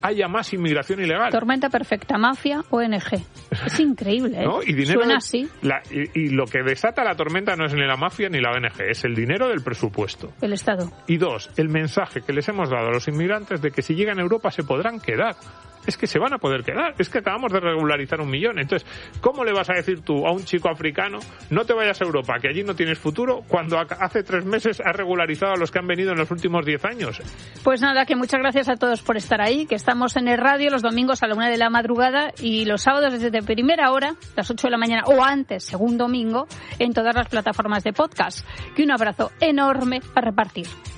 haya más inmigración ilegal. Tormenta perfecta, mafia, ONG. Es increíble, ¿eh? ¿No? Y dinero suena así. Y lo que desata la tormenta no es ni la mafia ni la ONG, es el dinero del presupuesto. El Estado. Y 2, el mensaje que les hemos dado a los inmigrantes de que si llegan a Europa se podrán quedar. Es que se van a poder quedar, es que acabamos de regularizar 1 millón. Entonces, ¿cómo le vas a decir tú a un chico africano, no te vayas a Europa, que allí no tienes futuro, cuando hace 3 meses has regularizado a los que han venido en los últimos 10 años? Pues nada, que muchas gracias a todos por estar ahí, que estamos en el radio los domingos a la 1 de la madrugada y los sábados desde primera hora, las 8 de la mañana o antes, según domingo, en todas las plataformas de podcast. Que un abrazo enorme a repartir.